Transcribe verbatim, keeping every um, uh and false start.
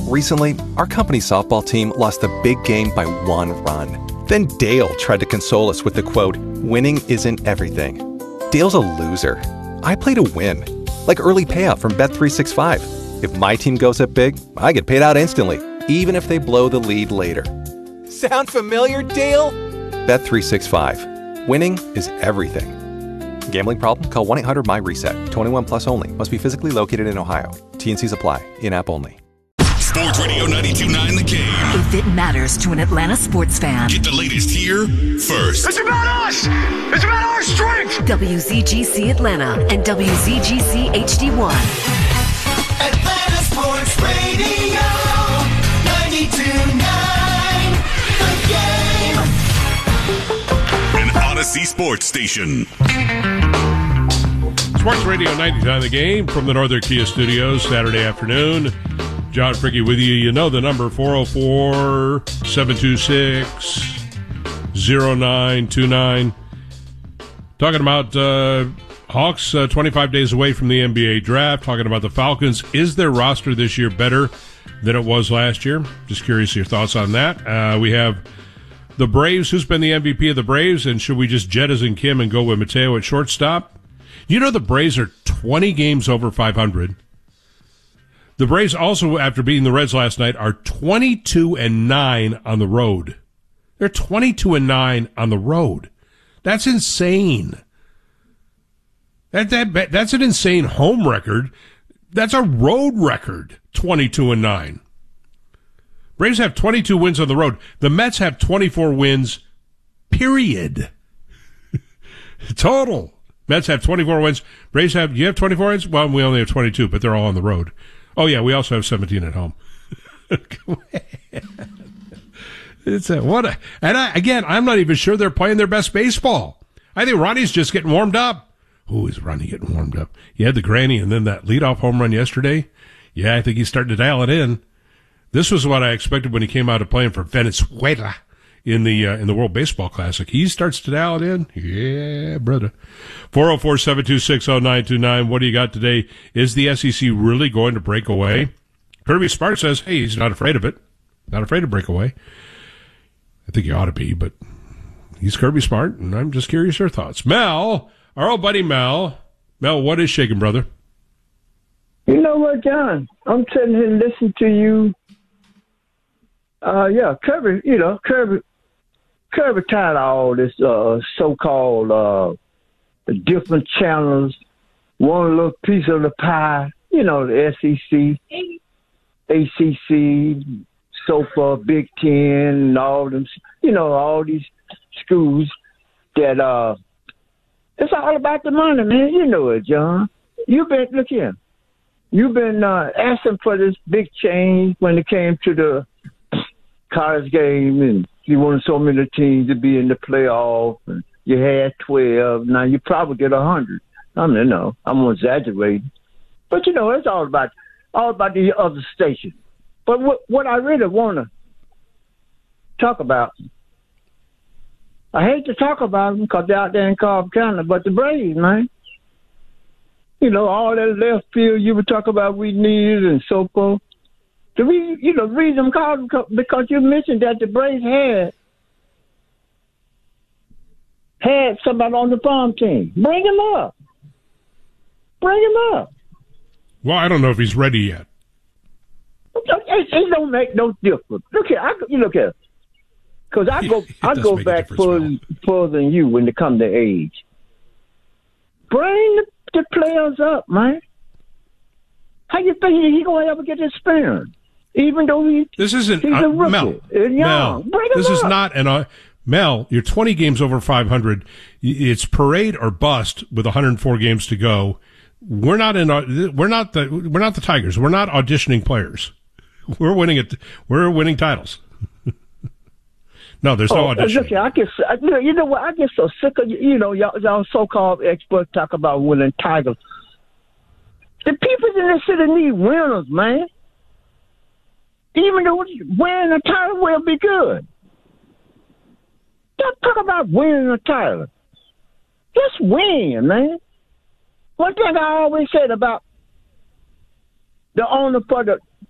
Recently, our company softball team lost a big game by one run. Then Dale tried to console us with the quote, "Winning isn't everything." Dale's a loser. I play to win. Like early payout from Bet three sixty-five. If my team goes up big, I get paid out instantly, even if they blow the lead later. Sound familiar, Dale? Bet three sixty-five. Winning is everything. Gambling problem? Call one eight hundred M Y reset. twenty-one plus only. Must be physically located in Ohio. T and Cs apply. In-app only. Sports Radio ninety-two point nine The Game. If it matters to an Atlanta sports fan. Get the latest here first. It's about us! It's about our strength! W Z G C Atlanta and W Z G C H D one. Atlanta Sports Radio ninety-two point nine The Game. An Odyssey Sports Station. Sports Radio ninety-two point nine The Game from the Northern Kia Studios, Saturday afternoon. John Fricke with you. You know the number, four oh four, seven two six, oh nine two nine. Talking about uh, Hawks uh, twenty-five days away from the N B A draft. Talking about the Falcons. Is their roster this year better than it was last year? Just curious your thoughts on that. Uh, we have the Braves. Who's been the M V P of the Braves? And should we just jettison Kim and go with Mateo at shortstop? You know the Braves are twenty games over five hundred. The Braves also, after beating the Reds last night, are twenty-two and nine on the road. They're twenty-two and nine on the road. That's insane. That that that's an insane home record. That's a road record. twenty-two and nine. Braves have twenty-two wins on the road. The Mets have twenty-four wins. Period. Total. Mets have twenty-four wins. Braves have. You have twenty-four wins. Well, we only have twenty-two, but they're all on the road. Oh, yeah, we also have seventeen at home. It's a, what a, and I, again, I'm not even sure they're playing their best baseball. I think Ronnie's just getting warmed up. Who is Ronnie getting warmed up? He had the granny and then that leadoff home run yesterday. Yeah, I think he's starting to dial it in. This was what I expected when he came out of playing for Venezuela in the uh, in the World Baseball Classic. He starts to dial it in. Yeah, brother. four oh four, seven two six, oh nine two nine. What do you got today? Is the S E C really going to break away? Kirby Smart says, hey, he's not afraid of it. Not afraid to break away. I think he ought to be, but he's Kirby Smart, and I'm just curious your thoughts. Mel, our old buddy Mel. Mel, what is shaking, brother? You know what, John? I'm sitting here listening to you. Uh, yeah, Kirby, you know, Kirby, Kirby tired of all this uh, so-called uh, different channels, one little piece of the pie, you know, the S E C, A C C, SoFA, Big Ten, and all them, you know, all these schools that, uh, it's all about the money, man. You know it, John. You've been, look here, you've been uh, asking for this big change when it came to the college game, and you wanted so many teams to be in the playoff, and you had twelve. Now you probably get a hundred. I mean, no, I'm exaggerating, but you know, it's all about all about the other station. But what what I really want to talk about, I hate to talk about them because they're out there in Cobb County, but the Braves, man. You know, all that left field you were talking about we needed and so forth. The reason, you know, the reason I'm calling because you mentioned that the Braves had had somebody on the farm team. Bring him up. Bring him up. Well, I don't know if he's ready yet. It, it don't make no difference. Look here, I, you look at, because I go, I go back further, further than you when it comes to age. Bring the, the players up, man. How you think he, he gonna ever get his spin? Even though he, this isn't he's uh, a rookie. Mel. Young. Mel, Bring him this up. is not an uh, Mel. You're twenty games over five hundred. It's parade or bust with one hundred four games to go. We're not in. We're not the. We're not the Tigers. We're not auditioning players. We're winning it. We're winning titles. No, there's no oh, audition. Look, I get, you know what? I get so sick of you know y'all, y'all so-called experts talk about winning titles. The people in the city need winners, man. Even though winning a title will be good. Don't talk about winning a title. Just win, man. One thing I always said about the owner for the